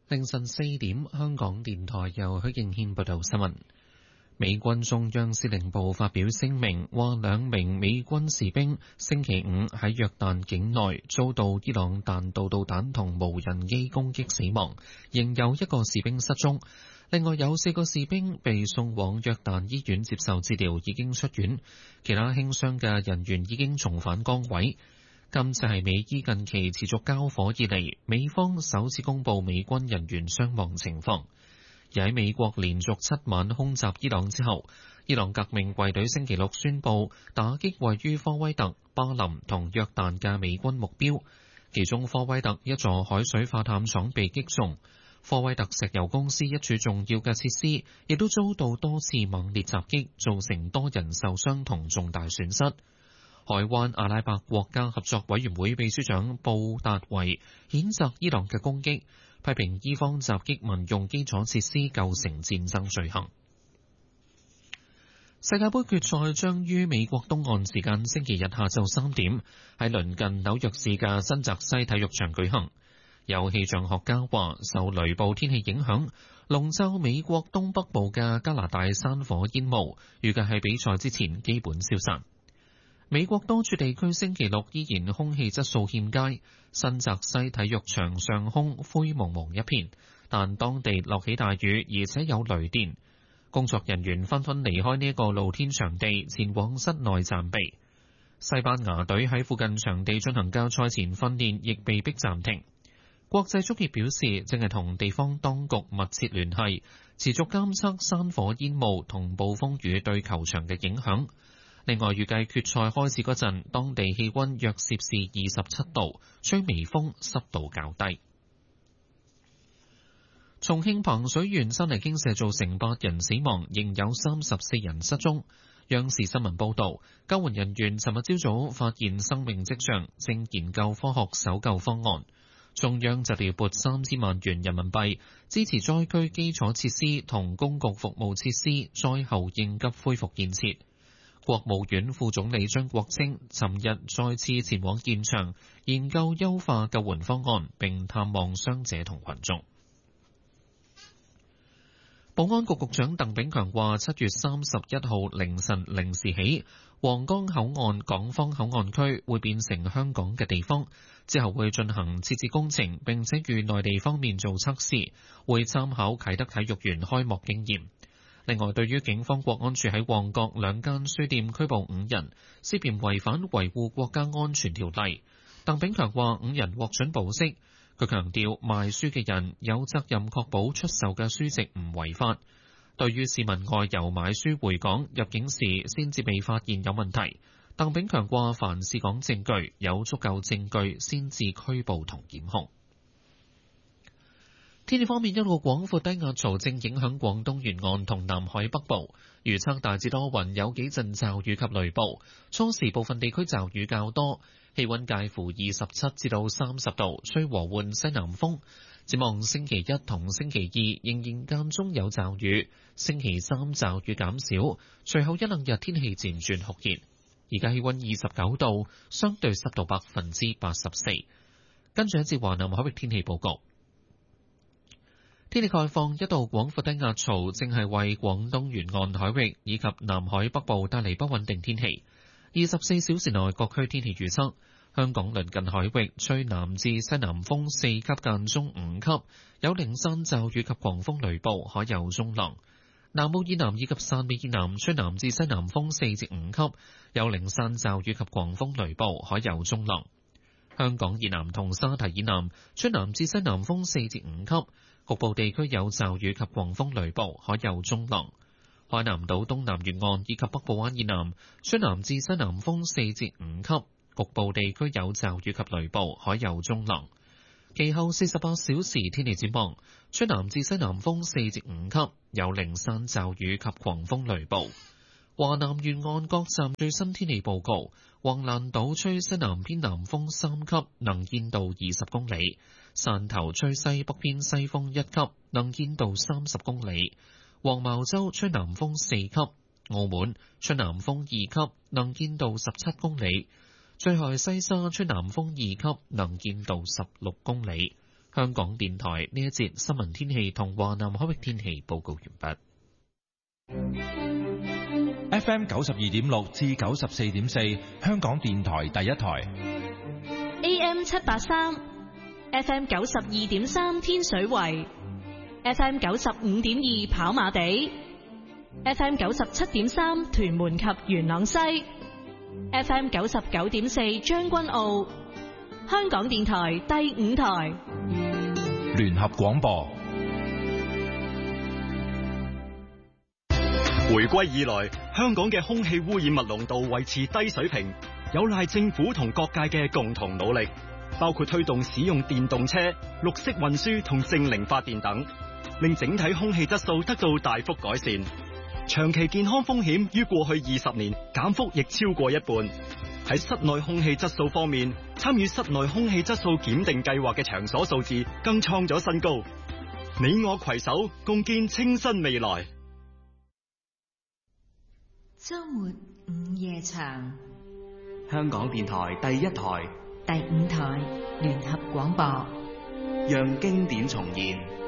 凌晨4點，香港電台由許敬軒報道新聞。美軍中央司令部發表聲明，話2名美軍士兵星期五喺約旦境內遭到伊朗彈道導彈同無人機攻擊死亡，仍有1個士兵失蹤。另外有4個士兵被送往約旦醫院接受治療，已經出院。其他輕傷嘅人員已經重返崗位。今次係美伊近期持續交火以嚟，美方首次公布美軍人員傷亡情況。而喺美國連續7晚空襲伊朗之後，伊朗革命衛隊星期六宣布打擊位於科威特、巴林同約旦嘅美軍目標，其中科威特一座海水化淡廠被擊中，科威特石油公司一處重要嘅設施亦都遭到多次猛烈襲擊，造成多人受傷同重大損失。海灣阿拉伯國家合作委員會秘書長布達維譴責伊朗嘅攻擊，批評伊方襲擊民用基礎設施構成戰爭罪行。世界盃決賽將於美國東岸時間星期日下晝3點喺鄰近紐約市嘅新澤西體育場舉行。有氣象學家話，受雷暴天氣影響，籠罩美國東北部嘅加拿大山火煙霧，預計喺比賽之前基本消散。美國多處地區星期六依然空氣質素欠佳，新澤西體育場上空灰蒙蒙一片，但當地落起大雨，而且有雷電。工作人員紛紛離開呢一個露天場地，前往室內暫避。西班牙隊喺附近場地進行嘅賽前訓練，亦被迫暫停。國際足協表示，正係同地方當局密切聯繫，持續監測山火煙霧同暴風雨對球場嘅影響。另外，預計決賽開始嗰陣，當地氣溫約攝氏27度，吹微風，濕度較低。重慶彭水縣山泥傾瀉造成8人死亡，仍有34人失蹤。央視新聞報導，救援人員尋日朝早發現生命跡象，正研究科學搜救方案。中央就調撥3000萬元人民幣，支持災區基礎設施同公共服務設施災後應急恢復建設。國務院副總理張國清尋日再次前往現場，研究優化救援方案，並探望傷者同群眾。保安局局長鄧炳強話，7月31號凌晨0時起，皇崗口岸港方口岸區會變成香港嘅地方，之後會進行設置工程，並且與內地方面做測試，會參考啟德體育園開幕經驗。另外，對於警方國安處喺旺角2間書店拘捕5人，涉嫌違反維護國家安全條例，鄧炳強話5人獲准保釋。佢強調，賣書嘅人有責任確保出售嘅書籍唔違法。對於市民外遊買書回港入境時先至被發現有問題，鄧炳強話凡事講證據，有足夠證據先至拘捕同檢控。天氣方面，一個廣闊低壓槽正影響廣東沿岸同南海北部，預測大致多雲，有幾陣驟雨及雷暴，初時部分地區驟雨較多，氣溫介乎27至到30度，吹和緩西南風。展望星期一同星期二仍然間中有驟雨，星期三驟雨減少，隨後一兩日天氣漸轉酷熱。而家氣溫29度，相對濕度84%。跟住一節華南海域天氣報告。天氣概況，一道廣闊低壓槽正係為廣東沿岸海域以及南海北部帶嚟不穩定天氣。24小時內各區天氣預測：香港鄰近海域吹南至西南風4級間中5級，有零散驟雨及狂風雷暴，海有中浪。南澳以南以及汕尾以南吹南至西南風4至5級，有零散驟雨及狂風雷暴，海有中浪。香港以南同沙堤以南吹南至西南風4至5級。局部地區有驟雨及狂風雷暴，海有中浪。海南島東南沿岸以及北部灣以南吹南至西南風4至5級，局部地區有驟雨及雷暴，海有中浪。其後48小時天氣展望，吹南至西南風4至5級，有零散驟雨及狂風雷暴。華南沿岸各站最新天氣報告：橫瀾島吹西南偏南風3級，能見度20公里；汕頭吹西北偏西風1級，能見度30公里；黃茅洲吹南風4級；澳門吹南風2級，能見度17公里；醉海西沙吹南風2級，能見度16公里。 香港電台呢一節新聞天氣同華南海域天氣報告完畢。 FM 92.6至94.4，香港電台第一台。 AM 783 ，FM 92.3天水圍，FM 95.2跑馬地，FM 97.3屯門及元朗西，FM 99.4將軍澳。香港電台第5台聯合廣播。 回歸以來，香港嘅空氣污染物濃度維持低水平，有賴政府同各界嘅共同努力，包括推動使用電動車、綠色運輸同淨零發電等，令整體空氣質素得到大幅改善。長期健康風險於過去20年減幅亦超過一半。喺室內空氣質素方面，參與室內空氣質素檢定計劃嘅場所數字更創咗新高。你我攜手共建清新未來。 周末午夜場， 香港電台第一台、 第5台聯合廣播， 讓經典重現。